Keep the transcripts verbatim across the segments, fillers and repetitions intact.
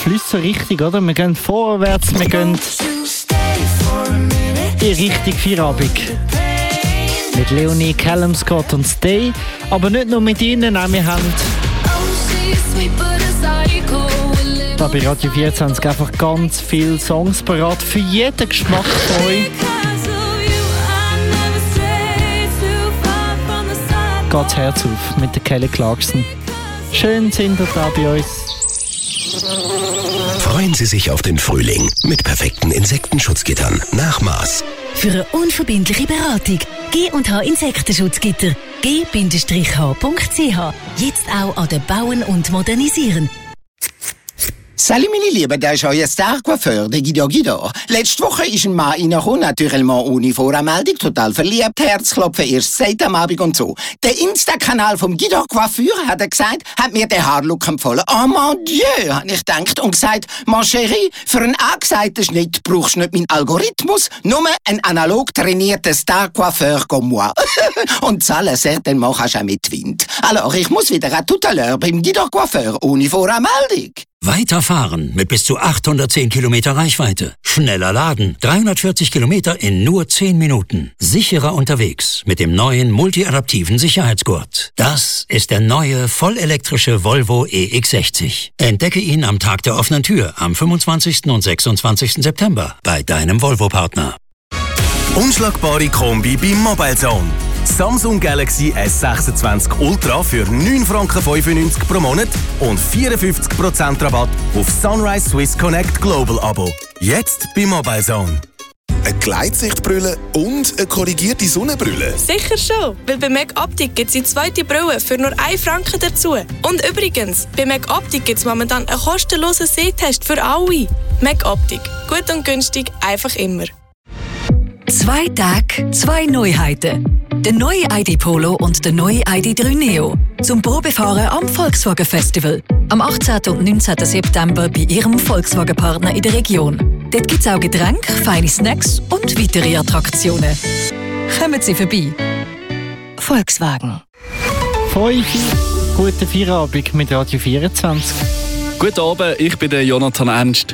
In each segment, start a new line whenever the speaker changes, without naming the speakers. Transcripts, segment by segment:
beschließen richtig, oder? Wir gehen vorwärts, wir gehen in Richtung Feierabend. Mit Leonie, Callum Scott und Stay. Aber nicht nur mit ihnen, auch wir haben da bei Radio vierundzwanzig einfach ganz viele Songs parat für jeden Geschmack von euch. Geht's Herz auf mit der Kelly Clarkson. Schön sind ihr da bei uns.
Freuen Sie sich auf den Frühling mit perfekten Insektenschutzgittern nach Maß.
Für eine unverbindliche Beratung G und H Insektenschutzgitter g Bindestrich h Punkt c h. Jetzt auch an den Bauen und Modernisieren.
Salut meine Lieben, das ist euer Star-Coiffeur, der Guido Guido. Letzte Woche ist ein Mann reingekommen, natürlich ohne Voranmeldung, total verliebt, Herzklopfen, erst Zeit am Abend und so. Der Insta-Kanal vom Guido Coiffeur, hat er gesagt, hat mir den Haarlook empfohlen. Oh mon Dieu, habe ich gedacht und gesagt, mon chéri, für einen angesagten Schnitt brauchst du nicht meinen Algorithmus, nur einen analog trainierten Star-Coiffeur comme moi. Und zahlen certainement kannst du auch mit Wind. Alors, ich muss wieder à tout à l'heure beim Guido Coiffeur, ohne Voranmeldung.
Weiterfahren mit bis zu achthundertzehn Kilometer Reichweite. Schneller laden. dreihundertvierzig Kilometer in nur zehn Minuten. Sicherer unterwegs mit dem neuen multiadaptiven Sicherheitsgurt. Das ist der neue vollelektrische Volvo E X sechzig. Entdecke ihn am Tag der offenen Tür am fünfundzwanzigsten und sechsundzwanzigsten September bei deinem Volvo-Partner.
Unschlagbare Kombi bei Mobilezone. Samsung Galaxy S sechsundzwanzig Ultra für neun Franken fünfundneunzig pro Monat und vierundfünfzig Prozent Rabatt auf Sunrise Swiss Connect Global Abo. Jetzt bei Mobilezone.
Eine Gleitsichtbrille und eine korrigierte Sonnenbrille?
Sicher schon, weil bei MacOptic gibt es die zweite Brille für nur einen Franken dazu. Und übrigens, bei MacOptic gibt es momentan einen kostenlosen Sehtest für alle. MacOptic. Gut und günstig, einfach immer.
Zwei Tage, zwei Neuheiten. Der neue I D Polo und der neue I D drei Neo. Zum Probefahren am Volkswagen Festival. Am achtzehnten und neunzehnten September bei Ihrem Volkswagen-Partner in der Region. Dort gibt es auch Getränke, feine Snacks und weitere Attraktionen. Kommen Sie vorbei. Volkswagen.
Fünf. Guten Feierabend mit Radio vierundzwanzig.
Guten Abend, ich bin der Jonathan Ernst.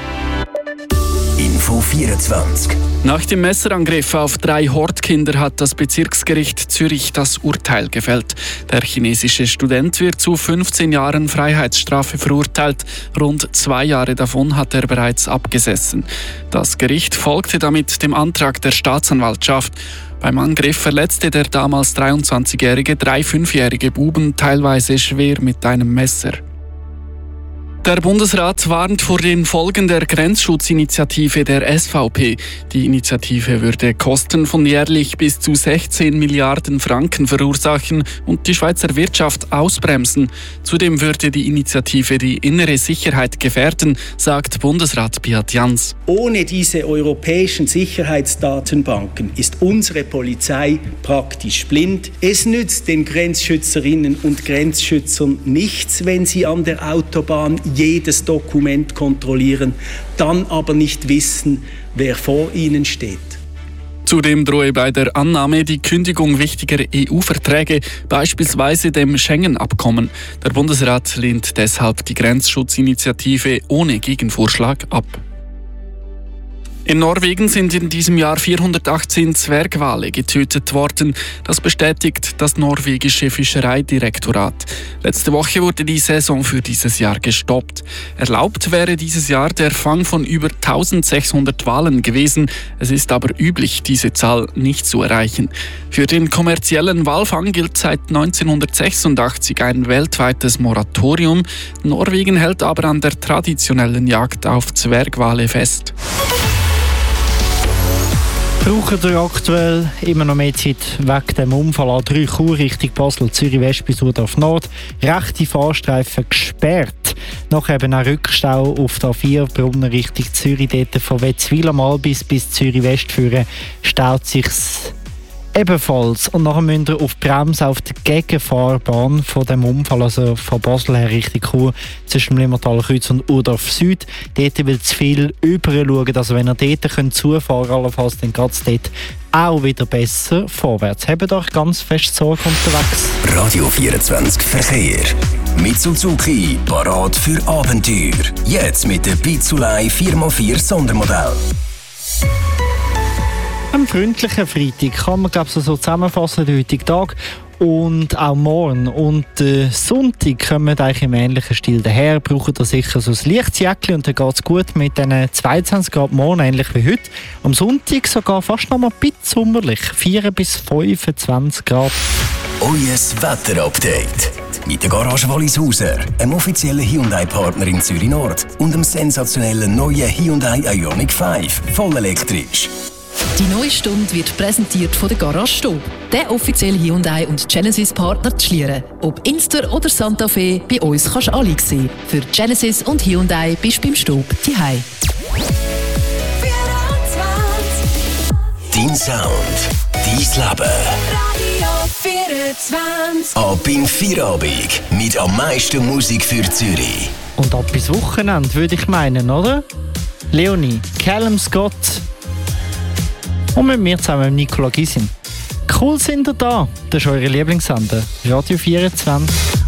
Info vierundzwanzig.
Nach dem Messerangriff auf drei Hortkinder hat das Bezirksgericht Zürich das Urteil gefällt. Der chinesische Student wird zu fünfzehn Jahren Freiheitsstrafe verurteilt. Rund zwei Jahre davon hat er bereits abgesessen. Das Gericht folgte damit dem Antrag der Staatsanwaltschaft. Beim Angriff verletzte der damals dreiundzwanzigjährige drei fünfjährige Buben teilweise schwer mit einem Messer. Der Bundesrat warnt vor den Folgen der Grenzschutzinitiative der S V P. Die Initiative würde Kosten von jährlich bis zu sechzehn Milliarden Franken verursachen und die Schweizer Wirtschaft ausbremsen. Zudem würde die Initiative die innere Sicherheit gefährden, sagt Bundesrat Beat Jans.
Ohne diese europäischen Sicherheitsdatenbanken ist unsere Polizei praktisch blind. Es nützt den Grenzschützerinnen und Grenzschützern nichts, wenn sie an der Autobahn jedes Dokument kontrollieren, dann aber nicht wissen, wer vor ihnen steht.
Zudem drohe bei der Annahme die Kündigung wichtiger E U-Verträge, beispielsweise dem Schengen-Abkommen. Der Bundesrat lehnt deshalb die Grenzschutzinitiative ohne Gegenvorschlag ab. In Norwegen sind in diesem Jahr vierhundertachtzehn Zwergwale getötet worden. Das bestätigt das norwegische Fischereidirektorat. Letzte Woche wurde die Saison für dieses Jahr gestoppt. Erlaubt wäre dieses Jahr der Fang von über eintausendsechshundert Walen gewesen. Es ist aber üblich, diese Zahl nicht zu erreichen. Für den kommerziellen Walfang gilt seit neunzehnhundertsechsundachtzig ein weltweites Moratorium. Norwegen hält aber an der traditionellen Jagd auf Zwergwale fest.
Brauchen ihr aktuell immer noch mehr Zeit wegen dem Unfall A drei Chur Richtung Basel, Zürich West bis Urdorf Nord. Rechte Fahrstreifen gesperrt. Noch eben ein Rückstau auf der A vier Brunner Richtung Zürich. Dort von Wetzwil am Albis bis Zürich West führen staut sich's ebenfalls. Und nachher müsst ihr auf die Bremse auf der Gegenfahrbahn von dem Unfall, also von Basel her Richtung Chur, zwischen dem Limmertaler Kreuz und Urdorf Süd. Dort will zu viel überschauen. Also wenn ihr dort könnt zufahren könnt, allenfalls, dann geht es dort auch wieder besser vorwärts. Habt euch ganz fest Sorge unterwegs.
Radio vierundzwanzig Verkehr.
Mit Suzuki, parat für Abenteuer. Jetzt mit dem Pizzulei vier mal vier Sondermodell.
Am freundlichen Freitag kann man, glaube ich, so zusammenfassen, den heutigen Tag. Und auch morgen und äh, Sonntag kommen eigentlich im ähnlichen Stil daher, brauchen da sicher so ein leichtes Jäckchen und dann geht es gut mit diesen zweiundzwanzig Grad morgen, ähnlich wie heute. Am Sonntag sogar fast noch mal ein bisschen sommerlich, vier bis fünfundzwanzig Grad.
Euer Wetterupdate mit der Garage Wallishauser, einem offiziellen Hyundai-Partner in Zürich Nord und dem sensationellen neuen Hyundai Ioniq fünf, voll elektrisch.
Die neue Stunde wird präsentiert von der Garage Stob, der offizielle Hyundai und Genesis-Partner zu Schlieren. Ob Inster oder Santa Fe, bei uns kannst du alle sehen. Für Genesis und Hyundai bist du beim Stob daheim.
Dein Sound, dein Leben.
Radio vierundzwanzig.
Ab in Feierabend mit am meisten Musik für Zürich.
Und ab bis Wochenende, würde ich meinen, oder? Leonie, Callum Scott und mit mir zusammen Nicola Gysin. Cool sind ihr da. Das ist eure Lieblingssender. Radio vierundzwanzig.